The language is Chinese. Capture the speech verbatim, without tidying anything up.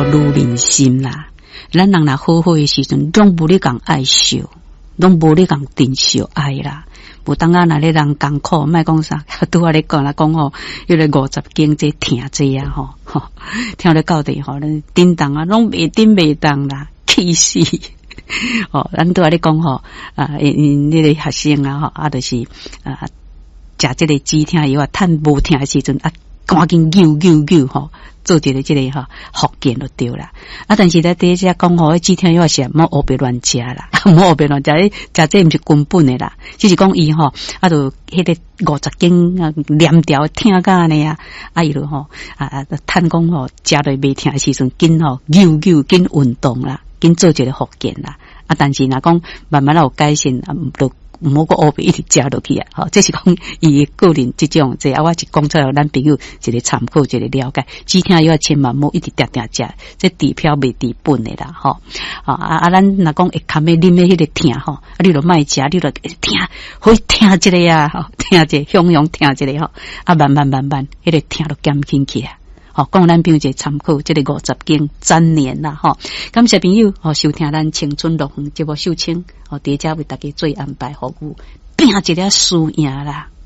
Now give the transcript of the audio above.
吼如人心啦。咱人若好好诶时阵，拢无咧讲爱惜，拢无咧讲珍惜爱啦。无当啊，若咧人艰苦，莫讲啥，拄啊咧讲啦，讲吼，迄个五十斤这疼这啊吼，吼，听咧到底吼，咱叮当啊，拢袂叮袂当啦，气死！哦，咱拄啊咧讲吼，啊，因迄个学生啊吼，啊，就是啊，食即个止疼药啊，趁无疼诶时阵啊，赶紧救救救吼，做一个即个吼复健就对啦。啊，但是咧第一只讲吼，止疼药是莫胡别乱食啦，莫胡别乱食，食这毋是根本诶啦，只是讲伊吼，啊，就迄个五十斤啊连条疼甲安尼啊，啊伊就吼啊啊，趁讲吼食落袂疼诶时阵，紧吼救救紧运动啦。紧做一个复健啦，啊！但是若讲慢慢有改善，啊，唔都唔好个乌白一直食落去啊！吼，这是讲伊个人即种，即啊，我是讲出来，咱朋友一个参考，一个了解。止疼药千万莫一直定定食，这治标未治本的啦，吼！啊啊！咱若讲会堪要啉的迄个疼吼，啊，你著莫食，你著疼，好疼一个啊，吼，疼一个，汹涌疼一个吼，啊，慢慢慢慢，迄个疼都减轻起来。好，讲咱朋友一个参考，这个五十斤粘连啦，吼！感谢朋友，哦，收听咱青春乐园节目秀清，哦，伫遮为大家做安排服务，拼一个输赢啦。